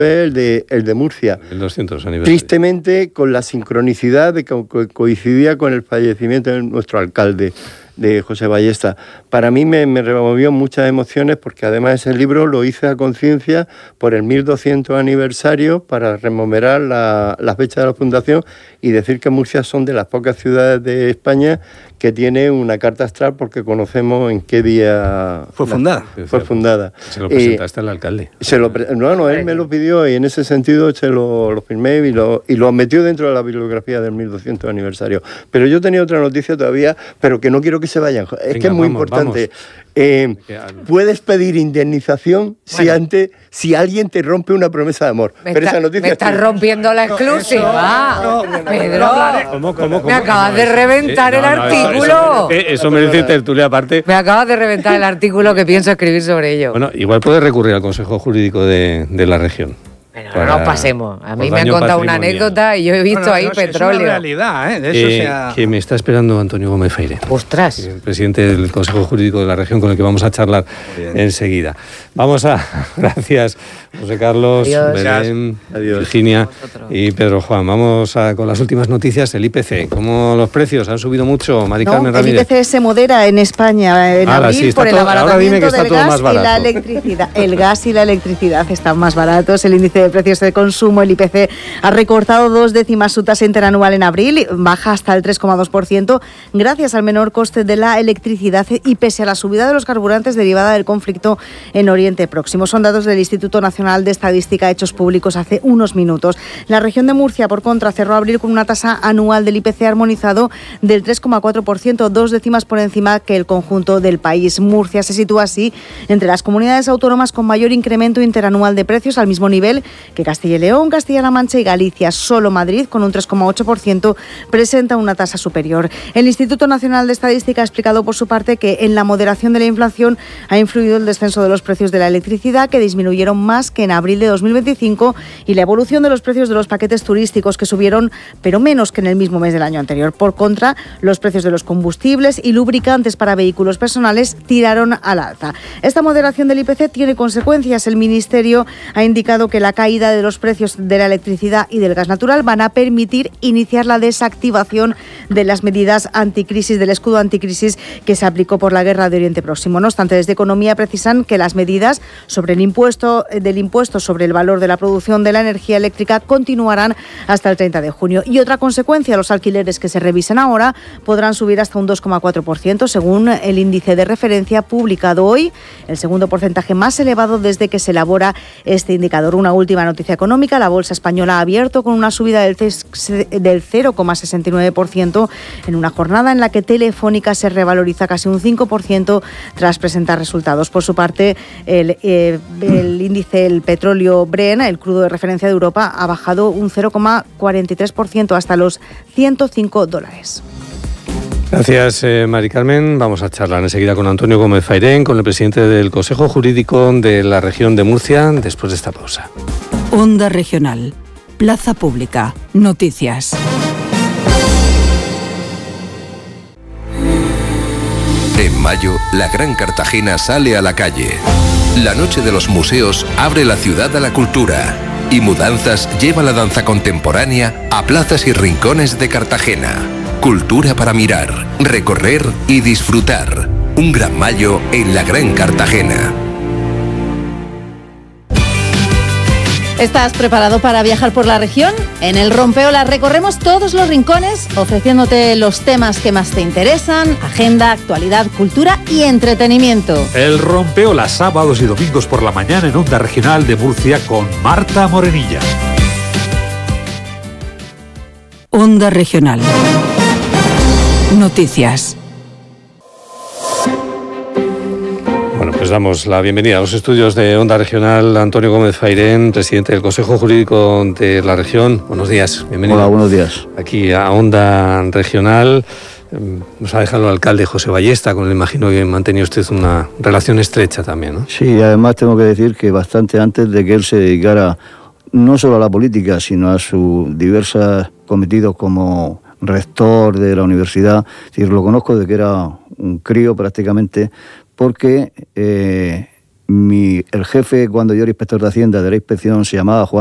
el de Murcia. El 200 aniversario. Tristemente, con la sincronicidad de que coincidía con el fallecimiento de nuestro alcalde, de José Ballesta. Para mí me removió muchas emociones, porque además ese libro lo hice a conciencia por el 1200 aniversario, para rememorar la fecha de la fundación y decir que Murcia son de las pocas ciudades de España que tiene una carta astral, porque conocemos en qué día fue fundada. Se lo presentaste al alcalde. Él me lo pidió, y en ese sentido se lo firmé y lo metió dentro de la bibliografía del 1200 aniversario. Pero yo tenía otra noticia todavía, pero que no quiero que se vayan. Es que es muy importante. Puedes pedir indemnización si alguien te rompe una promesa de amor. Pero esa noticia me estás rompiendo la exclusiva. Pedro, ¿Cómo? Me acabas de reventar el artículo. Eso merece tertulia aparte. Me acabas de reventar el artículo que pienso escribir sobre ello. Bueno, igual puedes recurrir al Consejo Jurídico de la región. Pero no nos pasemos. A mí me han contado una anécdota y yo he visto ahí petróleo. Es una realidad, de eso que me está esperando Antonio Gómez Feirén. ¡Ostras! El presidente del Consejo Jurídico de la región, con el que vamos a charlar enseguida. Gracias, José Carlos, Belén, Virginia y Pedro Juan. Vamos con las últimas noticias. El IPC, ¿cómo los precios han subido mucho? Mari Carmen Ramírez. El IPC se modera en España en abril por el abaratamiento del gas y la electricidad. El gas y la electricidad están más baratos. El índice de precios de consumo, el IPC, ha recortado 2 décimas su tasa interanual en abril, baja hasta el 3,2%, gracias al menor coste de la electricidad y pese a la subida de los carburantes derivada del conflicto en Oriente Próximo. Son datos del Instituto Nacional de Estadística hechos públicos hace unos minutos. La región de Murcia, por contra, cerró abril con una tasa anual del IPC armonizado del 3,4%, 2 décimas por encima que el conjunto del país. Murcia se sitúa así entre las comunidades autónomas con mayor incremento interanual de precios, al mismo nivel que Castilla y León, Castilla-La Mancha y Galicia. Solo Madrid, con un 3,8%, presenta una tasa superior. El Instituto Nacional de Estadística ha explicado por su parte que en la moderación de la inflación ha influido el descenso de los precios de la electricidad, que disminuyeron más que en abril de 2025, y la evolución de los precios de los paquetes turísticos, que subieron, pero menos que en el mismo mes del año anterior. Por contra, los precios de los combustibles y lubricantes para vehículos personales tiraron al alza. Esta moderación del IPC tiene consecuencias. El Ministerio ha indicado que la caída de los precios de la electricidad y del gas natural van a permitir iniciar la desactivación de las medidas anticrisis, del escudo anticrisis que se aplicó por la guerra de Oriente Próximo. No obstante, desde Economía precisan que las medidas sobre el impuesto sobre el valor de la producción de la energía eléctrica continuarán hasta el 30 de junio. Y otra consecuencia, los alquileres que se revisen ahora podrán subir hasta un 2,4%, según el índice de referencia publicado hoy, el segundo porcentaje más elevado desde que se elabora este indicador. Una última noticia económica: la bolsa española ha abierto con una subida del 0,69% en una jornada en la que Telefónica se revaloriza casi un 5% tras presentar resultados. Por su parte, el índice, el petróleo Brent, el crudo de referencia de Europa, ha bajado un 0,43% hasta los $105. Gracias, Mari Carmen. Vamos a charlar enseguida con Antonio Gómez Feirén, con el presidente del Consejo Jurídico de la región de Murcia, después de esta pausa. Onda Regional, Plaza Pública, Noticias. En mayo, la Gran Cartagena sale a la calle. La Noche de los Museos abre la ciudad a la cultura. Y Mudanzas lleva la danza contemporánea a plazas y rincones de Cartagena. Cultura para mirar, recorrer y disfrutar. Un gran mayo en la Gran Cartagena. ¿Estás preparado para viajar por la región? En el Rompeola recorremos todos los rincones, ofreciéndote los temas que más te interesan: agenda, actualidad, cultura y entretenimiento. El Rompeola, sábados y domingos por la mañana en Onda Regional de Murcia con Marta Morenilla. Onda Regional. Noticias. Bueno, pues damos la bienvenida a los estudios de Onda Regional Antonio Gómez Feirén, presidente del Consejo Jurídico de la región. Buenos días, bienvenido. Hola, buenos días. Aquí a Onda Regional. Nos ha dejado el alcalde José Ballesta, con el imagino que mantenía usted una relación estrecha también, ¿no? Sí, y además tengo que decir que bastante antes de que él se dedicara no solo a la política, sino a sus diversos cometidos como rector de la universidad. Es decir, lo conozco desde que era un crío prácticamente, porque el jefe, cuando yo era inspector de Hacienda de la inspección, se llamaba Juan